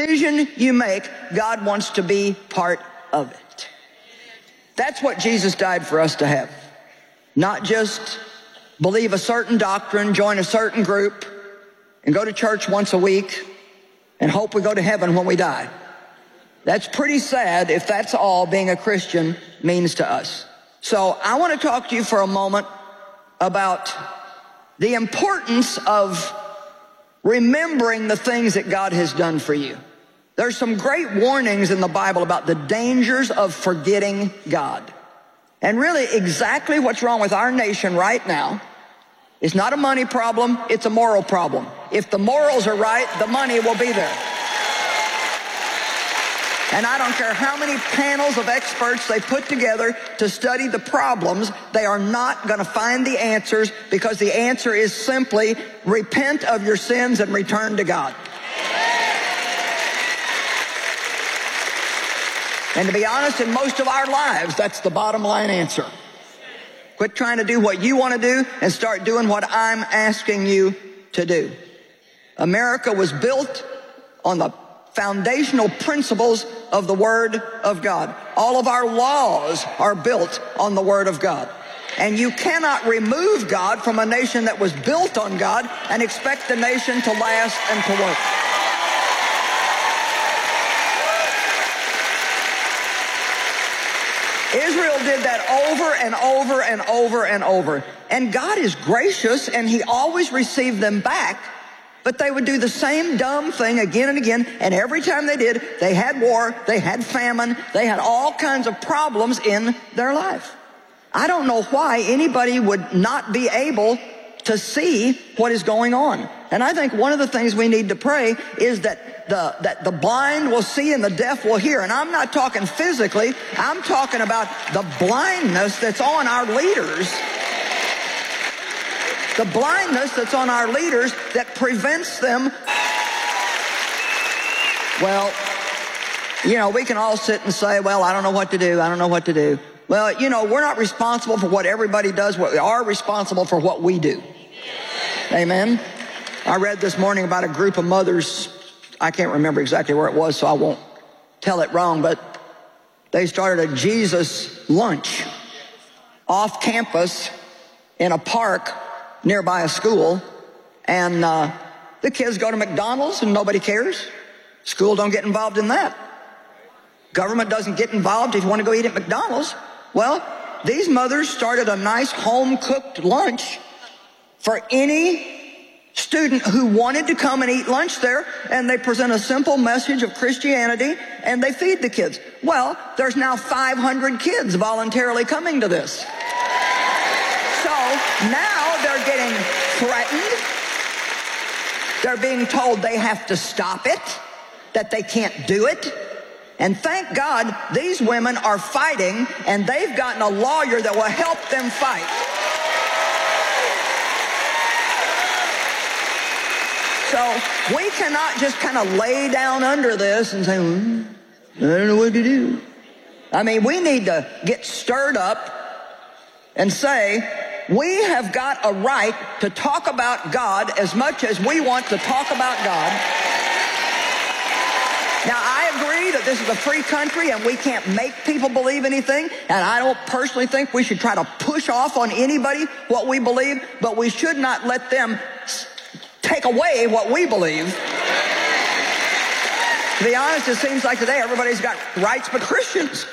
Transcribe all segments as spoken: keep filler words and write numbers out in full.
decision you make, God wants to be part of it. That's what Jesus died for us to have. Not just believe a certain doctrine, join a certain group, and go to church once a week and hope we go to heaven when we die. That's pretty sad if that's all being a Christian means to us. So I want to talk to you for a moment about the importance of remembering the things that God has done for you. There's some great warnings in the Bible about the dangers of forgetting God. And really exactly what's wrong with our nation right now is not a money problem, it's a moral problem. If the morals are right, the money will be there. And I don't care how many panels of experts they put together to study the problems, they are not going to find the answers, because the answer is simply repent of your sins and return to God. And to be honest, in most of our lives, that's the bottom line answer. Quit trying to do what you want to do and start doing what I'm asking you to do. America was built on the foundational principles of the Word of God. All of our laws are built on the Word of God. And you cannot remove God from a nation that was built on God and expect the nation to last and to work. Israel did that over and over and over and over. And God is gracious, and He always received them back. But they would do the same dumb thing again and again, and every time they did, they had war, they had famine, they had all kinds of problems in their life. I don't know why anybody would not be able to see what is going on. And I think one of the things we need to pray is that the, that the blind will see and the deaf will hear. And I'm not talking physically, I'm talking about the blindness that's on our leaders. The blindness that's on our leaders that prevents them. Well, you know, we can all sit and say, well, I don't know what to do. I don't know what to do. Well, you know, we're not responsible for what everybody does. We are responsible for what we do. Amen. I read this morning about a group of mothers. I can't remember exactly where it was, so I won't tell it wrong, but they started a Jesus lunch off campus in a park nearby a school, and uh, the kids go to McDonald's and nobody cares. School don't get involved in that. Government doesn't get involved if you want to go eat at McDonald's. Well, these mothers started a nice home-cooked lunch for any student who wanted to come and eat lunch there, and they present a simple message of Christianity, and they feed the kids. Well, there's now five hundred kids voluntarily coming to this. So now they're getting threatened. They're being told they have to stop it, that they can't do it. And thank God these women are fighting, and they've gotten a lawyer that will help them fight. So we cannot just kind of lay down under this and say, well, I don't know what to do. I mean, we need to get stirred up and say, we have got a right to talk about God as much as we want to talk about God. Now, I agree that this is a free country and we can't make people believe anything, and I don't personally think we should try to push off on anybody what we believe, but we should not let them take away what we believe. To be honest, it seems like today everybody's got rights but Christians.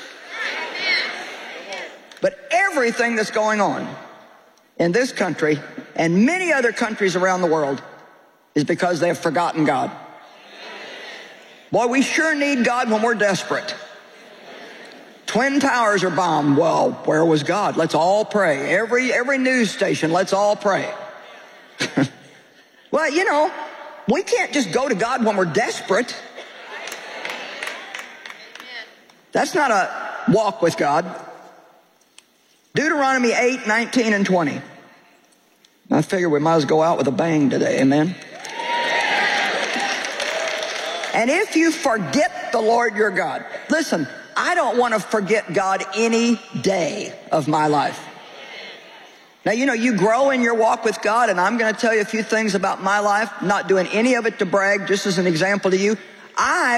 But everything that's going on in this country and many other countries around the world is because they have forgotten God. Boy, we sure need God when we're desperate. Twin Towers are bombed. Well, where was God? Let's all pray. Every, every news station, let's all pray. Well, you know, we can't just go to God when we're desperate. That's not a walk with God. Deuteronomy eight, nineteen, and twenty. I figure we might as well go out with a bang today, amen? And if you forget the Lord your God, listen, I don't want to forget God any day of my life. Now, you know, you grow in your walk with God, and I'm going to tell you a few things about my life, not doing any of it to brag, just as an example to you. I